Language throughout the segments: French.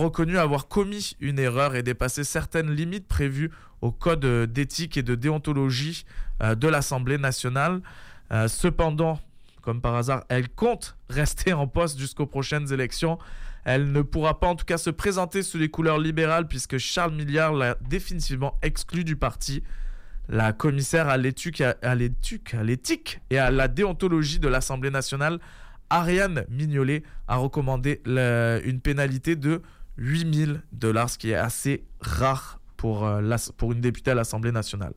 reconnu avoir commis une erreur et dépassé certaines limites prévues au code d'éthique et de déontologie de l'Assemblée nationale. Cependant, comme par hasard, elle compte rester en poste jusqu'aux prochaines élections. Elle ne pourra pas en tout cas se présenter sous les couleurs libérales puisque Charles Milliard l'a définitivement exclu du parti. La commissaire à l'éthique et à la déontologie de l'Assemblée nationale, Ariane Mignolet, a recommandé une pénalité de $8 000, ce qui est assez rare pour une députée à l'Assemblée nationale.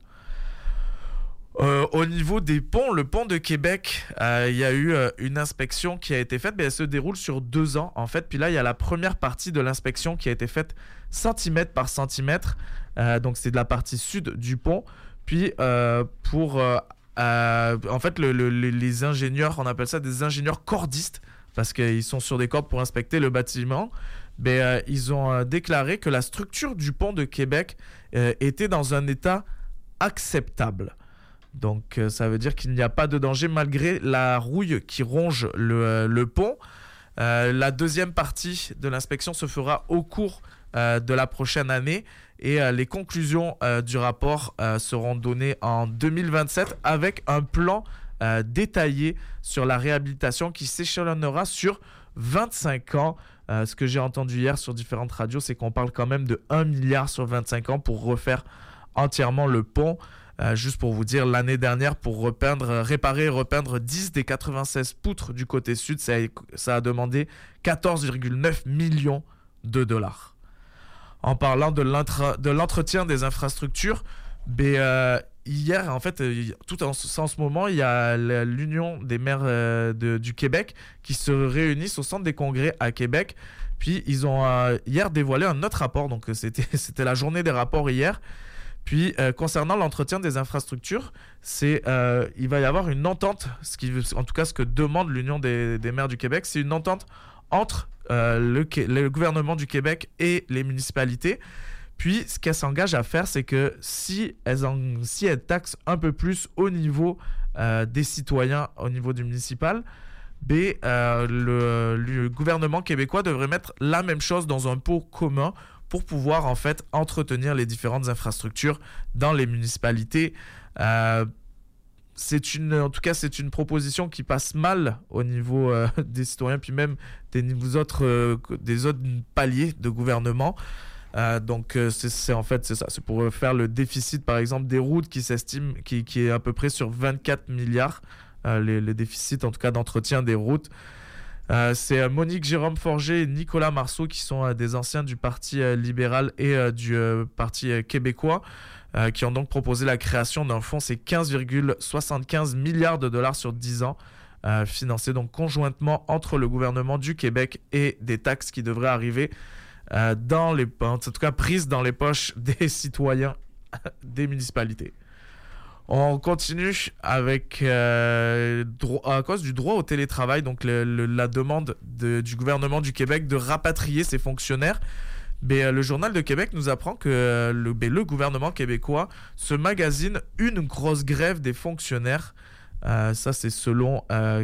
Au niveau des ponts, le pont de Québec, il y a eu une inspection qui a été faite, mais elle se déroule sur 2 ans en fait. Puis là, il y a la première partie de l'inspection qui a été faite centimètre par centimètre. Donc c'est de la partie sud du pont. Puis en fait, les ingénieurs, on appelle ça des ingénieurs cordistes, parce qu'ils sont sur des cordes pour inspecter le bâtiment. Mais ils ont déclaré que la structure du pont de Québec était dans un état acceptable. Donc ça veut dire qu'il n'y a pas de danger malgré la rouille qui ronge le pont. La deuxième partie de l'inspection se fera au cours de la prochaine année et les conclusions du rapport seront données en 2027 avec un plan détaillé sur la réhabilitation qui s'échelonnera sur 25 ans. Ce que j'ai entendu hier sur différentes radios, c'est qu'on parle quand même de 1 milliard sur 25 ans pour refaire entièrement le pont. Juste pour vous dire, l'année dernière, pour réparer et repeindre 10 des 96 poutres du côté sud, ça a demandé 14,9 millions de dollars. En parlant de l'entretien des infrastructures, hier, en fait, tout en ce moment, il y a l'Union des maires du Québec qui se réunissent au Centre des congrès à Québec. Puis, ils ont hier dévoilé un autre rapport. Donc, c'était la journée des rapports hier. Puis, concernant l'entretien des infrastructures, il va y avoir une entente, en tout cas ce que demande l'Union des maires du Québec, c'est une entente entre le gouvernement du Québec et les municipalités. Puis, ce qu'elles s'engagent à faire, c'est que si elles taxent un peu plus au niveau des citoyens, au niveau du municipal, le gouvernement québécois devrait mettre la même chose dans un pot commun pour pouvoir en fait entretenir les différentes infrastructures dans les municipalités. C'est une proposition qui passe mal au niveau des citoyens, puis même des autres paliers de gouvernement. Donc c'est ça, c'est pour faire le déficit par exemple des routes qui s'estime qui est à peu près sur 24 milliards, les déficits en tout cas d'entretien des routes. C'est Monique Jérôme Forger et Nicolas Marceau qui sont des anciens du Parti libéral et du Parti québécois qui ont donc proposé la création d'un fonds, c'est 15,75 milliards de dollars sur 10 ans, financé donc conjointement entre le gouvernement du Québec et des taxes qui devraient arriver en tout cas prises dans les poches des citoyens des municipalités. On continue avec, à cause du droit au télétravail, donc la demande du gouvernement du Québec de rapatrier ses fonctionnaires. Mais le Journal de Québec nous apprend que le gouvernement québécois se magasine une grosse grève des fonctionnaires. Ça, c'est selon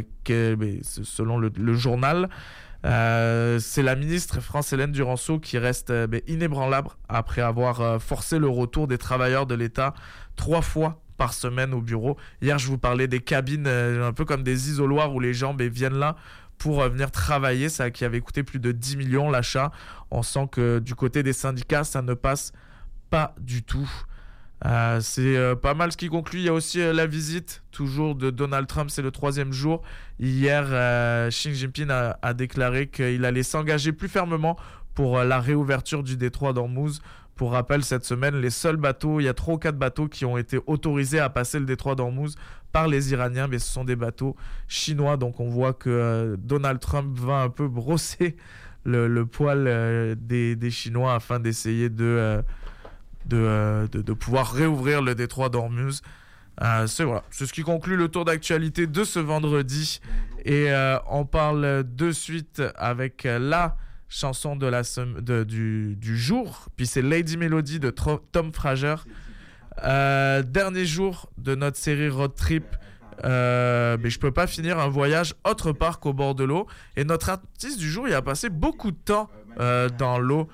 le journal. C'est la ministre France-Hélène Duranceau qui reste inébranlable après avoir forcé le retour des travailleurs de l'État 3 fois par semaine au bureau. Hier, je vous parlais des cabines un peu comme des isoloirs où les gens viennent là pour venir travailler. Ça qui avait coûté plus de 10 millions l'achat. On sent que du côté des syndicats, ça ne passe pas du tout. C'est pas mal ce qui conclut. Il y a aussi la visite toujours de Donald Trump, c'est le 3e jour. Hier, Xi Jinping a déclaré qu'il allait s'engager plus fermement pour la réouverture du détroit d'Ormuz. Pour rappel, cette semaine, les seuls bateaux, il y a 3 ou 4 bateaux qui ont été autorisés à passer le détroit d'Ormuz par les Iraniens, mais ce sont des bateaux chinois. Donc on voit que Donald Trump va un peu brosser le poil des Chinois afin d'essayer de pouvoir réouvrir le détroit d'Ormuz. C'est ce qui conclut le tour d'actualité de ce vendredi. Et on parle de suite avec la chanson du jour. Puis c'est Lady Melody de Tom Fraser. Dernier jour de notre série Road Trip. Mais je peux pas finir un voyage autre part qu'au bord de l'eau. Et notre artiste du jour, il a passé beaucoup de temps dans l'eau